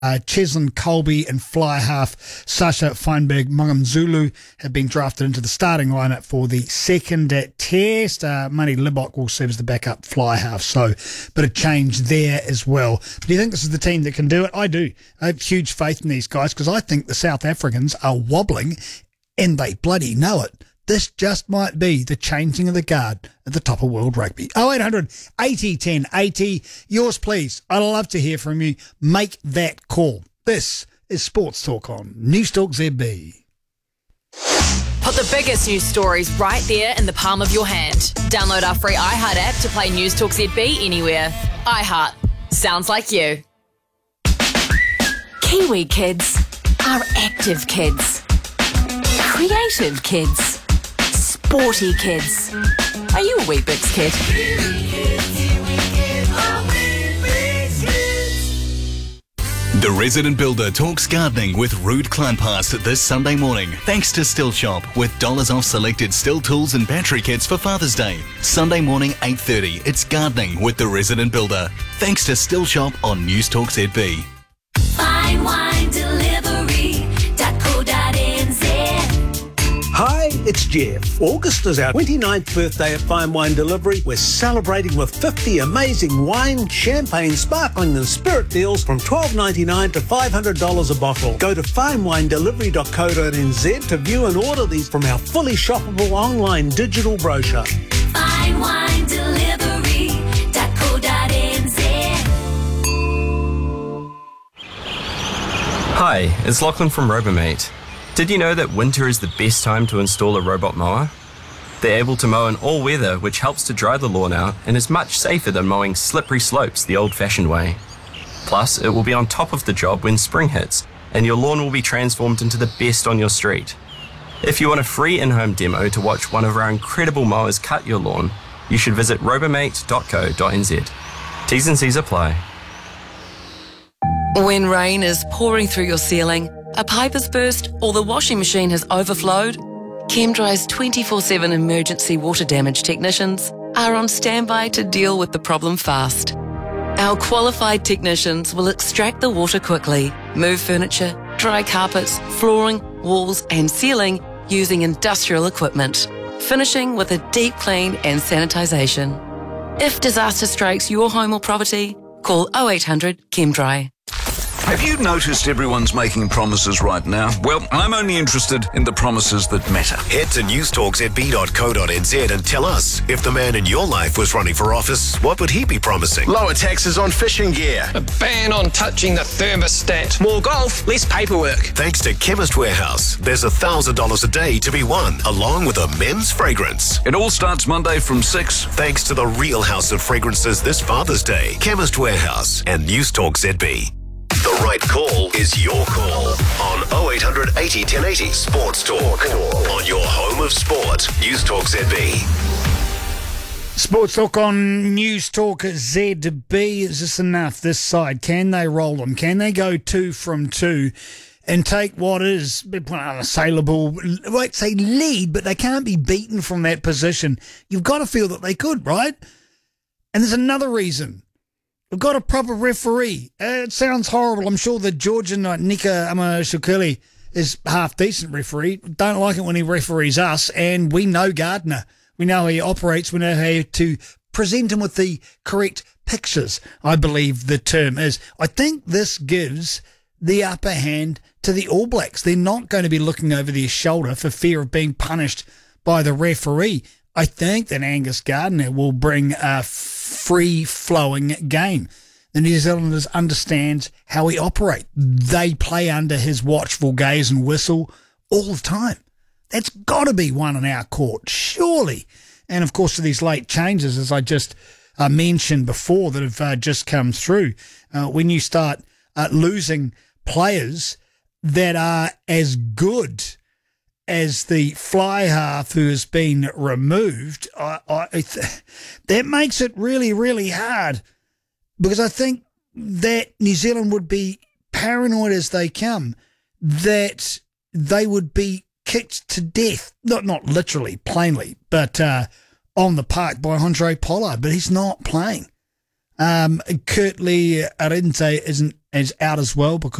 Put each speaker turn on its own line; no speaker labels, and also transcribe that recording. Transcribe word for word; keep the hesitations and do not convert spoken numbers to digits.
Uh, Cheslin Colby and fly half Sasha Feinberg Mungamzulu have been drafted into the starting lineup for the second test. Uh, Money Libok will serve as the backup fly half, so bit of change there as well. But do you think this is the team that can do it? I do. I have huge faith in these guys because I think the South Africans are wobbling and they bloody know it. This just might be the changing of the guard at the top of world rugby. oh eight hundred eighty ten eighty. Yours, please. I'd love to hear from you. Make that call. This is Sports Talk on Newstalk Z B.
Put the biggest news stories right there in the palm of your hand. Download our free iHeart app to play Newstalk Z B anywhere. iHeart. Sounds like you. Kiwi kids are active kids. Creative kids. Sporty kids. Are you a Weet-Bix kid?
The Resident Builder talks gardening with Ruud Kleinpass this Sunday morning, thanks to Still Shop, with dollars off selected Still tools and battery kits for Father's Day. Sunday morning, eight thirty, it's gardening with the Resident Builder, thanks to Still Shop on Newstalk Z B.
Fine wine delivery dot co dot n z.
Hi, it's Jeff. August is our twenty-ninth birthday at Fine Wine Delivery. We're celebrating with fifty amazing wine, champagne, sparkling and spirit deals from twelve ninety-nine to five hundred dollars a bottle. Go to fine wine delivery dot co dot n z to view and order these from our fully shoppable online digital brochure.
fine wine delivery dot co dot n z.
Hi, it's Lachlan from Robomate. Did you know that winter is the best time to install a robot mower? They're able to mow in all weather, which helps to dry the lawn out and is much safer than mowing slippery slopes the old-fashioned way. Plus, it will be on top of the job when spring hits, and your lawn will be transformed into the best on your street. If you want a free in-home demo to watch one of our incredible mowers cut your lawn, you should visit robomate dot co dot n z. T's and C's apply.
When rain is pouring through your ceiling, a pipe has burst or the washing machine has overflowed, ChemDry's twenty-four seven emergency water damage technicians are on standby to deal with the problem fast. Our qualified technicians will extract the water quickly, move furniture, dry carpets, flooring, walls and ceiling using industrial equipment, finishing with a deep clean and sanitisation. If disaster strikes your home or property, call oh eight hundred ChemDry.
Have you noticed everyone's making promises right now? Well, I'm only interested in the promises that matter.
Head to newstalk z b dot co dot n z and tell us, if the man in your life was running for office, what would he be promising?
Lower taxes on fishing gear.
A ban on touching the thermostat.
More golf, less paperwork.
Thanks to Chemist Warehouse, there's one thousand dollars a day to be won, along with a men's fragrance.
It all starts Monday from six.
Thanks to the real house of fragrances this Father's Day. Chemist Warehouse and Newstalk Z B. The right call is your call on oh eight hundred eighty ten eighty Sports Talk on your home of sport. Newstalk Z B.
Sports Talk on Newstalk Z B. Is this enough this side? Can they roll them? Can they go two from two and take what is an unassailable, I won't say lead, but they can't be beaten from that position? You've got to feel that they could, right? And there's another reason. We've got a proper referee. Uh, it sounds horrible. I'm sure the Georgian uh, Nika Amashukeli is half decent referee. Don't like it when he referees us, and we know Gardner. We know how he operates. We know how to present him with the correct pictures, I believe the term is. I think this gives the upper hand to the All Blacks. They're not going to be looking over their shoulder for fear of being punished by the referee. I think that Angus Gardner will bring a free-flowing game. The New Zealanders understand how he operates. They play under his watchful gaze and whistle all the time. That's got to be one in our court, surely. And, of course, to these late changes, as I just uh, mentioned before, that have uh, just come through, uh, when you start uh, losing players that are as good as the fly half who has been removed, I, I, th- that makes it really, really hard, because I think that New Zealand would be paranoid as they come, that they would be kicked to death, not not literally, plainly, but uh, on the park by Andre Pollard, but he's not playing. Um, Kurtley Arinze isn't is out as well because